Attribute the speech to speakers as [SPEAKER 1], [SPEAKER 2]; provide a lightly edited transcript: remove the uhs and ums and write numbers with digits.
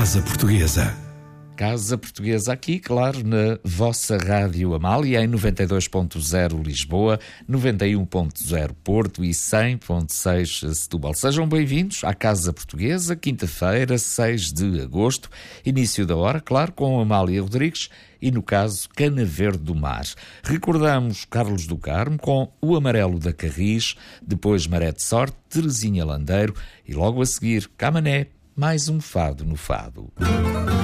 [SPEAKER 1] Casa Portuguesa.
[SPEAKER 2] Casa Portuguesa aqui, claro, na vossa Rádio Amália, em 92.0 Lisboa, 91.0 Porto e 100.6 Setúbal. Sejam bem-vindos à Casa Portuguesa, quinta-feira, 6 de agosto, início da hora, claro, com Amália Rodrigues e, no caso, Cana Verde do Mar. Recordamos Carlos do Carmo com O Amarelo da Carris, depois Maré de Sorte, Terezinha Landeiro e logo a seguir Camané, mais um fado no fado.